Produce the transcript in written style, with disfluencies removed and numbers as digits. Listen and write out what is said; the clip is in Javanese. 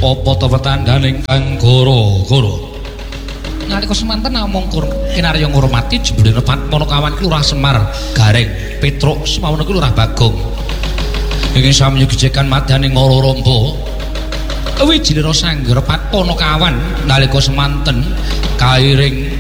Apa ta petandhaning kang gara-gara? Nalika semanten namung kinarya ngurmati jebule Padmanakawan ki Lurah Semar Gareng Petruk semawon ki Lurah Bagong. Ing sami gejekan madyaning Ngara-Ramba. Wijilira Sangger Padmanakawan nalika semanten kairing